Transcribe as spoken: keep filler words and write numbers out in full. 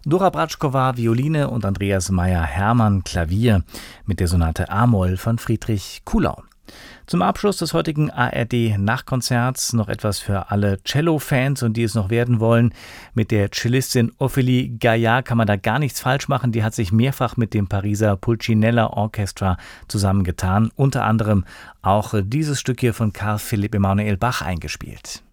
Dora Bratschkova Violine und Andreas Meyer-Hermann Klavier mit der Sonate A-Moll von Friedrich Kuhlau. Zum Abschluss des heutigen A R D-Nachtkonzerts noch etwas für alle Cello-Fans und die es noch werden wollen. Mit der Cellistin Ophélie Gaillard kann man da gar nichts falsch machen. Die hat sich mehrfach mit dem Pariser Pulcinella Orchestra zusammengetan. Unter anderem auch dieses Stück hier von Carl Philipp Emanuel Bach eingespielt.